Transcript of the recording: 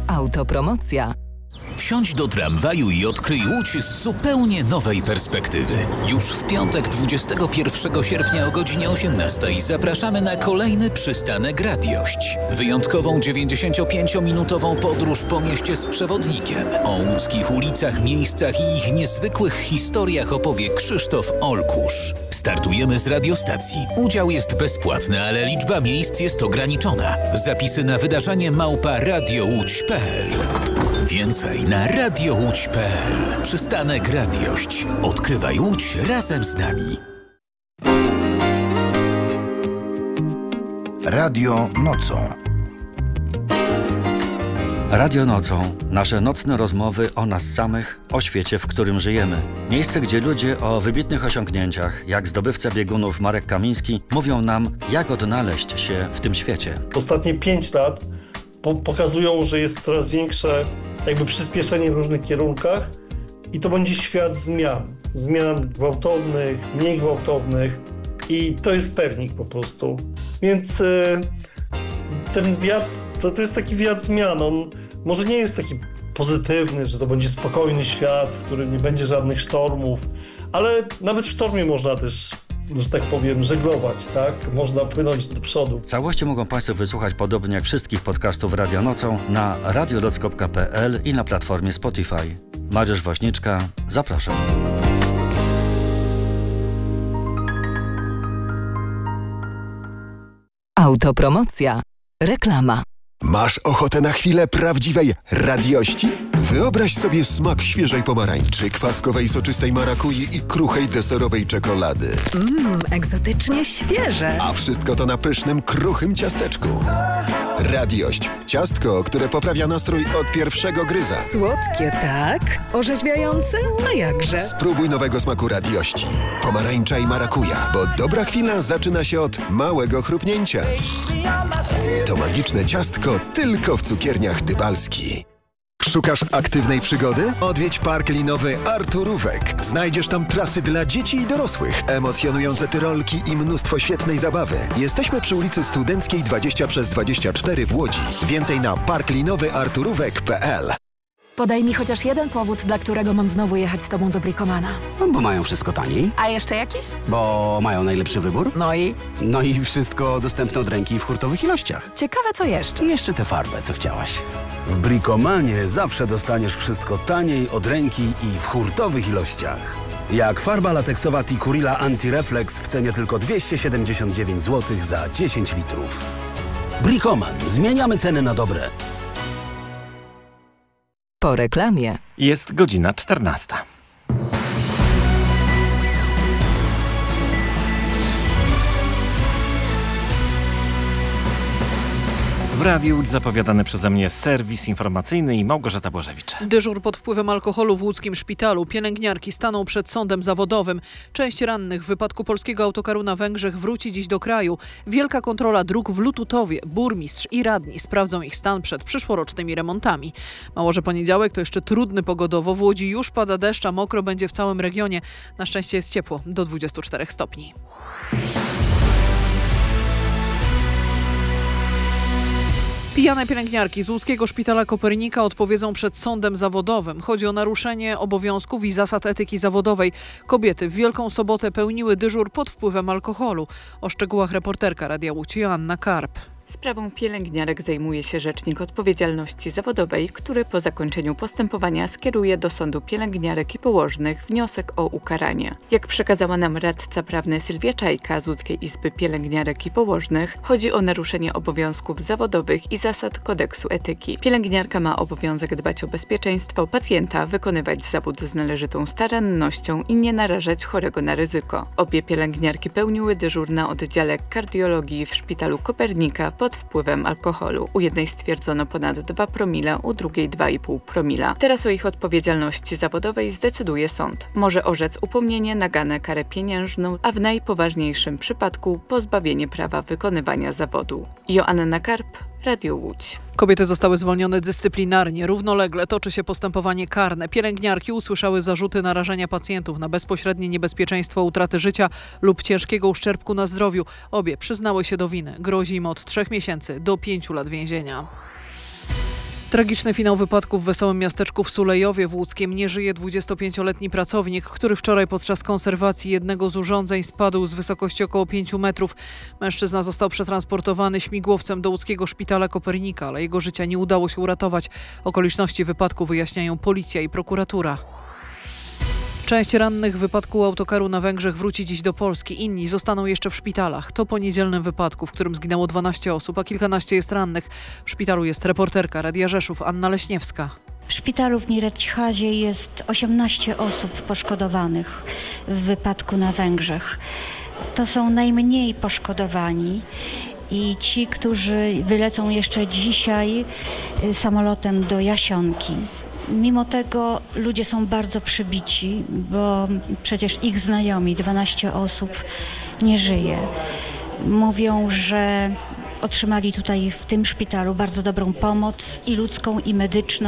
Autopromocja. Wsiądź do tramwaju i odkryj Łódź z zupełnie nowej perspektywy. Już w piątek 21 sierpnia o godzinie 18 zapraszamy na kolejny przystanek Radiość. Wyjątkową 95-minutową podróż po mieście z przewodnikiem. O łódzkich ulicach, miejscach i ich niezwykłych historiach opowie Krzysztof Olkusz. Startujemy z radiostacji. Udział jest bezpłatny, ale liczba miejsc jest ograniczona. Zapisy na wydarzenie @radiołódź.pl. Więcej na radiołódź.pl. Przystanek Radiość. Odkrywaj Łódź razem z nami. Radio nocą. Radio nocą. Nasze nocne rozmowy o nas samych, o świecie, w którym żyjemy. Miejsce, gdzie ludzie o wybitnych osiągnięciach, jak zdobywca biegunów Marek Kamiński, mówią nam, jak odnaleźć się w tym świecie. Ostatnie 5 lat pokazują, że jest coraz większe przyspieszenie w różnych kierunkach i to będzie świat zmian. Zmian gwałtownych, mniej gwałtownych i to jest pewnik po prostu. Więc ten wiatr, to jest taki wiatr zmian. On może nie jest taki pozytywny, że to będzie spokojny świat, w którym nie będzie żadnych sztormów, ale nawet w sztormie można też, że tak powiem, żeglować, tak? Można płynąć do przodu. Całości mogą Państwo wysłuchać, podobnie jak wszystkich podcastów Radio Nocą, na radiolock.pl i na platformie Spotify. Mariusz Woźniczka, zapraszam. Autopromocja. Reklama. Masz ochotę na chwilę prawdziwej radiości? Wyobraź sobie smak świeżej pomarańczy, kwaskowej soczystej marakui i kruchej deserowej czekolady. Egzotycznie świeże. A wszystko to na pysznym, kruchym ciasteczku. Radiość. Ciastko, które poprawia nastrój od pierwszego gryza. Słodkie, tak? Orzeźwiające? A jakże? Spróbuj nowego smaku radiości. Pomarańcza i marakuja, bo dobra chwila zaczyna się od małego chrupnięcia. To magiczne ciastko tylko w cukierniach Dybalski. Szukasz aktywnej przygody? Odwiedź park linowy Arturówek. Znajdziesz tam trasy dla dzieci i dorosłych, emocjonujące tyrolki i mnóstwo świetnej zabawy. Jesteśmy przy ulicy Studenckiej 20/24 w Łodzi. Więcej na parklinowyarturówek.pl. Podaj mi chociaż jeden powód, dla którego mam znowu jechać z tobą do Bricomana. Bo mają wszystko taniej. A jeszcze jakiś? Bo mają najlepszy wybór. No i wszystko dostępne od ręki w hurtowych ilościach. ciekawe co jeszcze. I jeszcze tę farbę, co chciałaś. W Bricomanie zawsze dostaniesz wszystko taniej, od ręki i w hurtowych ilościach. Jak farba lateksowa Tikurila Anti-Reflex w cenie tylko 279 zł za 10 litrów. Bricoman. Zmieniamy ceny na dobre. Po reklamie. Jest godzina 14. W Radiu Łódź zapowiadany przeze mnie serwis informacyjny i Małgorzata Błażewicz. Dyżur pod wpływem alkoholu w łódzkim szpitalu. Pielęgniarki staną przed sądem zawodowym. Część rannych w wypadku polskiego autokaru na Węgrzech wróci dziś do kraju. Wielka kontrola dróg w Lututowie. Burmistrz i radni sprawdzą ich stan przed przyszłorocznymi remontami. Mało, że poniedziałek to jeszcze trudny pogodowo. W Łodzi już pada deszcz, a mokro będzie w całym regionie. Na szczęście jest ciepło, do 24 stopni. Pijane pielęgniarki z łódzkiego szpitala Kopernika odpowiedzą przed sądem zawodowym. Chodzi o naruszenie obowiązków i zasad etyki zawodowej. Kobiety w Wielką Sobotę pełniły dyżur pod wpływem alkoholu. O szczegółach reporterka Radia Łódź Joanna Karp. Sprawą pielęgniarek zajmuje się Rzecznik Odpowiedzialności Zawodowej, który po zakończeniu postępowania skieruje do Sądu Pielęgniarek i Położnych wniosek o ukaranie. Jak przekazała nam radca prawny Sylwia Czajka z Łódzkiej Izby Pielęgniarek i Położnych, chodzi o naruszenie obowiązków zawodowych i zasad kodeksu etyki. Pielęgniarka ma obowiązek dbać o bezpieczeństwo pacjenta, wykonywać zawód z należytą starannością i nie narażać chorego na ryzyko. Obie pielęgniarki pełniły dyżur na oddziale kardiologii w szpitalu Kopernika pod wpływem alkoholu. U jednej stwierdzono ponad 2 promile, u drugiej 2,5 promila. Teraz o ich odpowiedzialności zawodowej zdecyduje sąd. Może orzec upomnienie, naganę, karę pieniężną, a w najpoważniejszym przypadku pozbawienie prawa wykonywania zawodu. Joanna Karp, Radio Łódź. Kobiety zostały zwolnione dyscyplinarnie. Równolegle toczy się postępowanie karne. Pielęgniarki usłyszały zarzuty narażania pacjentów na bezpośrednie niebezpieczeństwo utraty życia lub ciężkiego uszczerbku na zdrowiu. Obie przyznały się do winy. Grozi im od 3 miesięcy do 5 lat więzienia. Tragiczny finał wypadku w Wesołym Miasteczku w Sulejowie w Łódzkiem. Nie żyje 25-letni pracownik, który wczoraj podczas konserwacji jednego z urządzeń spadł z wysokości około 5 metrów. Mężczyzna został przetransportowany śmigłowcem do łódzkiego szpitala Kopernika, ale jego życia nie udało się uratować. Okoliczności wypadku wyjaśniają policja i prokuratura. Część rannych w wypadku autokaru na Węgrzech wróci dziś do Polski. Inni zostaną jeszcze w szpitalach. To po niedzielnym wypadku, w którym zginęło 12 osób, a kilkanaście jest rannych. W szpitalu jest reporterka Radia Rzeszów Anna Leśniewska. W szpitalu w Nyíregyházie jest 18 osób poszkodowanych w wypadku na Węgrzech. To są najmniej poszkodowani i ci, którzy wylecą jeszcze dzisiaj samolotem do Jasionki. Mimo tego ludzie są bardzo przybici, bo przecież ich znajomi, 12 osób, nie żyje. Mówią, że otrzymali tutaj w tym szpitalu bardzo dobrą pomoc i ludzką, i medyczną.